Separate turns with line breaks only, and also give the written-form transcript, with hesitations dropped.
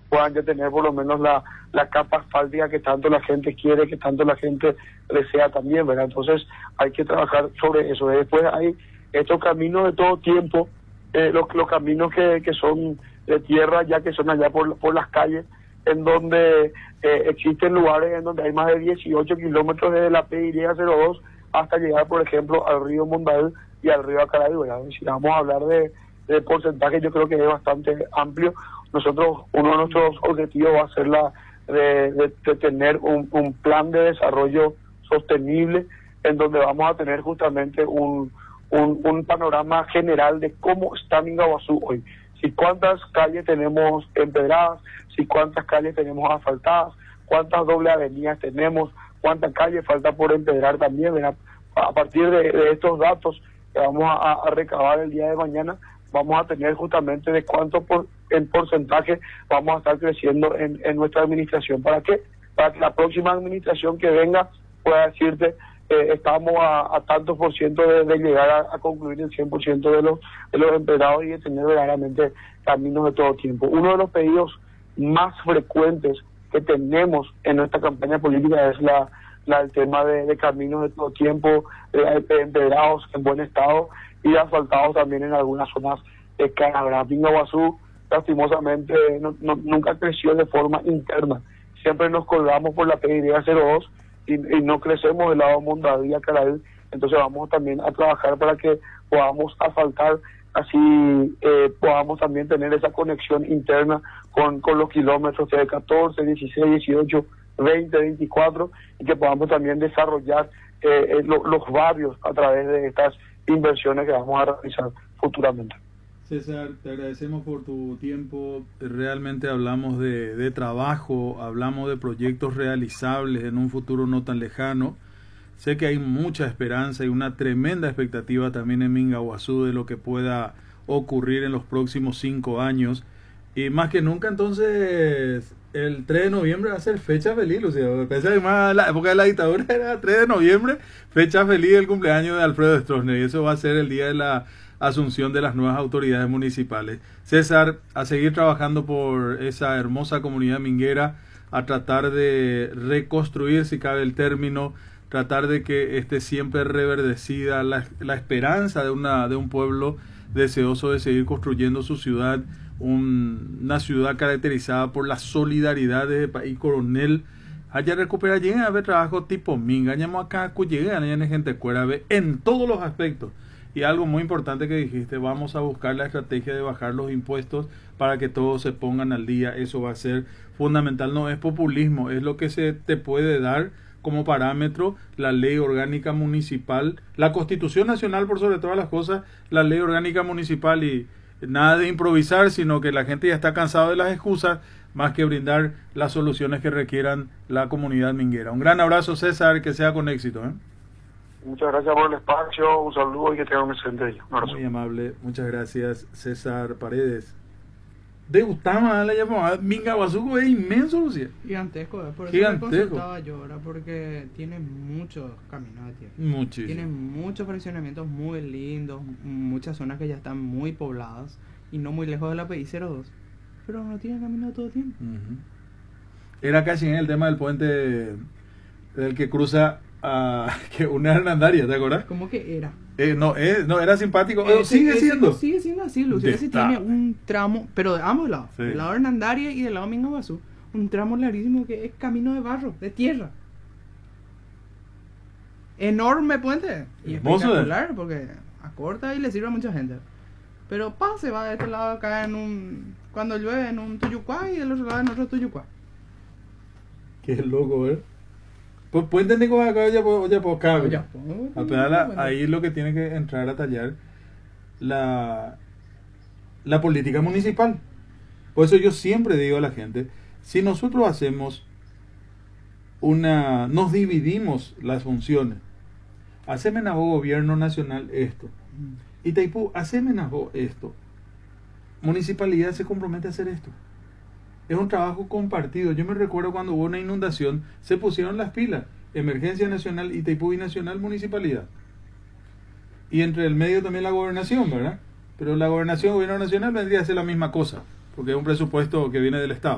puedan ya tener por lo menos la capa asfáltica que tanto la gente quiere, que tanto la gente desea también, ¿verdad? Entonces hay que trabajar sobre eso. Después hay estos caminos de todo tiempo, los caminos que son de tierra, ya que son allá por las calles, en donde existen lugares en donde hay más de 18 kilómetros desde la PY02 hasta llegar, por ejemplo, al río Mondael y al río Acaray, ¿verdad? Si vamos a hablar de porcentaje, yo creo que es bastante amplio. Nosotros, uno de nuestros objetivos va a ser de tener un plan de desarrollo sostenible, en donde vamos a tener justamente un panorama general de cómo está Mingaguazú hoy. Si cuántas calles tenemos empedradas, si cuántas calles tenemos asfaltadas, cuántas doble avenidas tenemos, cuántas calles falta por empedrar también, ¿verdad? A partir de estos datos que vamos a recabar el día de mañana, vamos a tener justamente de cuánto en porcentaje vamos a estar creciendo en nuestra administración. ¿Para qué? Para que la próxima administración que venga pueda decirte estamos a tantos por ciento de llegar a concluir el 100% de los empedrados y de tener verdaderamente caminos de todo tiempo. Uno de los pedidos más frecuentes que tenemos en nuestra campaña política es el tema de caminos de todo tiempo, empedrados en buen estado y asfaltados también en algunas zonas de Canadá. Mingaguazú, lastimosamente, nunca creció de forma interna. Siempre nos colgamos por la PY02 y no crecemos del lado Mondadía, Caraí. Entonces vamos también a trabajar para que podamos asfaltar, así podamos también tener esa conexión interna con los kilómetros de 14, 16, 18, 20, 24 y que podamos también desarrollar los barrios a través de estas inversiones que vamos a realizar futuramente.
César, te agradecemos por tu tiempo. Realmente hablamos de trabajo, hablamos de proyectos realizables en un futuro no tan lejano. Sé que hay mucha esperanza y una tremenda expectativa también en Mingaguazú de lo que pueda ocurrir en los próximos 5 años. Y más que nunca, entonces, el 3 de noviembre va a ser fecha feliz, Luciano. Pensé que más la época de la dictadura era 3 de noviembre, fecha feliz del cumpleaños de Alfredo Stroessner. Y eso va a ser el día de la asunción de las nuevas autoridades municipales. César, a seguir trabajando por esa hermosa comunidad minguera, a tratar de reconstruir, si cabe el término, tratar de que esté siempre reverdecida la esperanza de un pueblo deseoso de seguir construyendo su ciudad, una ciudad caracterizada por la solidaridad de país coronel. Allá recupera, lleguen a ver trabajo tipo minga, añamos acá, llegan allá en gente cuera, en todos los aspectos. Y algo muy importante que dijiste, vamos a buscar la estrategia de bajar los impuestos para que todos se pongan al día. Eso va a ser fundamental, no es populismo, es lo que se te puede dar como parámetro la ley orgánica municipal, la Constitución Nacional por sobre todas las cosas, la ley orgánica municipal, y nada de improvisar, sino que la gente ya está cansada de las excusas, más que brindar las soluciones que requieran la comunidad minguera. Un gran abrazo, César, que sea con éxito, ¿eh?
Muchas gracias por el espacio, un saludo y que tengan un excelente día.
Muy amable, muchas gracias, César Paredes. De Gustama, la llamada Mingaguazú es inmenso, Lucía.
Gigantesco, por eso
Gigantesco.
me consultaba yo ahora, porque tiene muchos caminos de tierra.
Muchísimo.
Tiene muchos fraccionamientos muy lindos, muchas zonas que ya están muy pobladas y no muy lejos de la PY02, pero no tiene camino de todo tiempo.
Era casi en el tema del puente del que cruza que une a Hernandaria, ¿te acuerdas?
¿Cómo que era?
No, era simpático. Sigue siendo.
Sigue siendo así, Lucio. Ese tiene un tramo, pero de ambos lados,
sí.
Del lado de Hernandaria y del lado de Mingaguazú, un tramo larguísimo que es camino de barro, de tierra. Enorme puente. Y espectacular, porque acorta y le sirve a mucha gente. Pero se va de este lado acá cuando llueve en un Tuyucuá y del otro lado en otro Tuyucuá.
Qué loco, ¿eh? Pues puente de acá, ahí lo que tiene que entrar a tallar la política municipal. Por eso yo siempre digo a la gente, si nosotros hacemos nos dividimos las funciones, haceme a vos gobierno nacional esto, Itaipú, haceme a vos esto, municipalidad se compromete a hacer esto. Es un trabajo compartido. Yo me recuerdo cuando hubo una inundación, se pusieron las pilas. Emergencia nacional, Itaipú Binacional, municipalidad. Y entre el medio también la gobernación, ¿verdad? Pero la gobernación, gobierno nacional vendría a ser la misma cosa, porque es un presupuesto que viene del Estado.